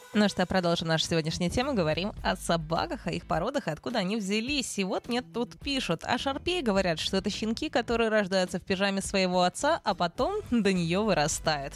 Ну что, продолжим нашу сегодняшнюю тему. Говорим о собаках, о их породах, откуда они взялись. И вот мне тут пишут. О шарпее говорят, что это щенки, которые рождаются в пижаме своего отца, а потом до нее вырастают.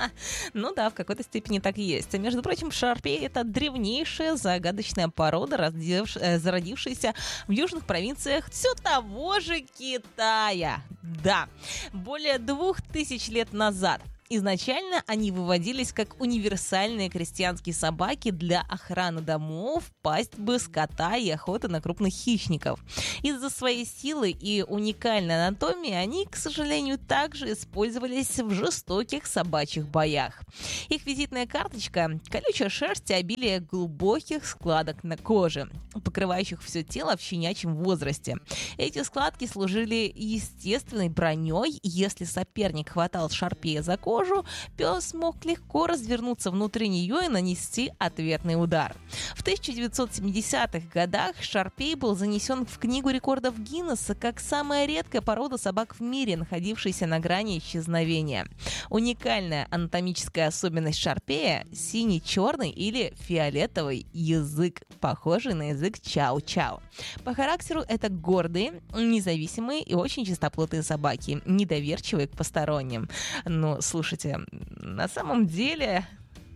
Ну да, в какой-то степени так и есть. Между прочим, шарпей — это древнейшая загадочная порода, зародившаяся в южных провинциях все того же Китая. Да, более 2000 лет назад. Изначально они выводились как универсальные крестьянские собаки для охраны домов, пастьбы, скота и охоты на крупных хищников. Из-за своей силы и уникальной анатомии они, к сожалению, также использовались в жестоких собачьих боях. Их визитная карточка – колючая шерсть и обилие глубоких складок на коже, покрывающих все тело в щенячьем возрасте. Эти складки служили естественной броней, и если соперник хватал шарпея за кожу, пес мог легко развернуться внутри нее и нанести ответный удар. В 1970-х годах шарпей был занесен в Книгу рекордов Гиннесса как самая редкая порода собак в мире, находившаяся на грани исчезновения. Уникальная анатомическая особенность шарпея – синий-черный или фиолетовый язык, похожий на язык чау-чау. По характеру это гордые, независимые и очень чистоплотные собаки, недоверчивые к посторонним. Но, слушайте, на самом деле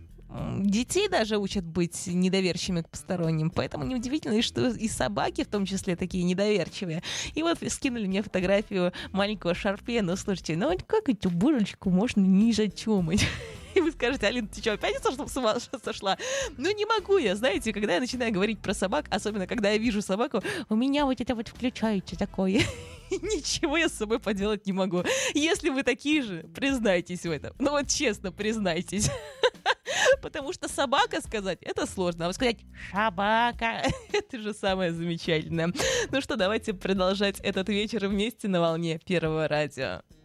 детей даже учат быть недоверчивыми к посторонним, поэтому неудивительно, что и собаки в том числе такие недоверчивые. И вот скинули мне фотографию маленького шарпея, но слушайте, ну как эту бурочку можно не зачумать? И вы скажете: Алина, ты что, опять с ума сошла? Ну, не могу я, знаете, когда я начинаю говорить про собак, особенно когда я вижу собаку, у меня вот это вот включается такое. Ничего я с собой поделать не могу. Если вы такие же, признайтесь в этом. Ну вот честно, признайтесь. Потому что собака сказать — это сложно, а вот сказать «собака» — это же самое замечательное. Ну что, давайте продолжать этот вечер вместе на волне Первого радио.